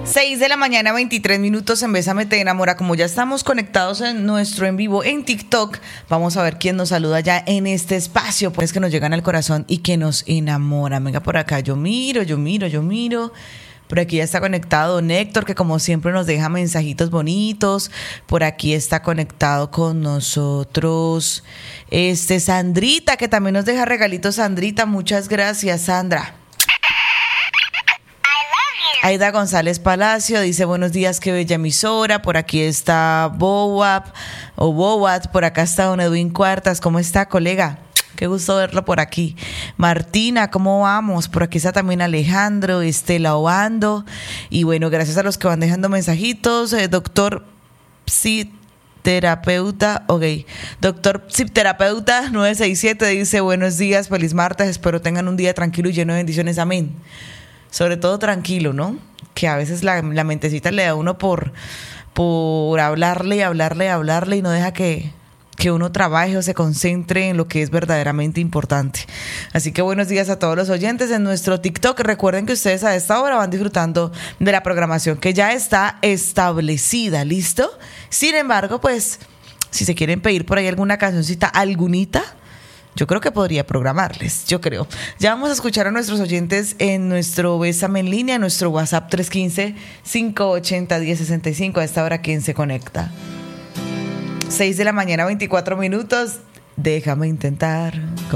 6 de la mañana, 23 minutos en Bésame Te Enamora. Como ya estamos conectados en nuestro en vivo en TikTok, vamos a ver quién nos saluda ya en este espacio, pues que nos llegan al corazón y que nos enamora. Venga por acá, yo miro. Por aquí ya está conectado Néctor, que como siempre nos deja mensajitos bonitos. Por aquí está conectado con nosotros Sandrita, que también nos deja regalitos. Sandrita, muchas gracias, Sandra. Aida González Palacio dice: buenos días, qué bella emisora. Por aquí está Bowat, por acá está don Edwin Cuartas. ¿Cómo está, colega? Qué gusto verlo por aquí. Martina, ¿cómo vamos? Por aquí está también Alejandro, Estela Obando. Y bueno, gracias a los que van dejando mensajitos. Doctor Psiterapeuta 967 dice: buenos días, feliz martes, espero tengan un día tranquilo y lleno de bendiciones, amén. Sobre todo tranquilo, ¿no? Que a veces la mentecita le da a uno por hablarle y no deja que uno trabaje o se concentre en lo que es verdaderamente importante. Así que buenos días a todos los oyentes en nuestro TikTok. Recuerden que ustedes a esta hora van disfrutando de la programación que ya está establecida, ¿listo? Sin embargo, pues, si se quieren pedir por ahí alguna cancioncita, yo creo que podría programarles, yo creo. Ya vamos a escuchar a nuestros oyentes en nuestro Bésame en línea, en nuestro WhatsApp 315-580-1065. A esta hora, ¿quién se conecta? 6 de la mañana, 24 minutos. Déjame intentar.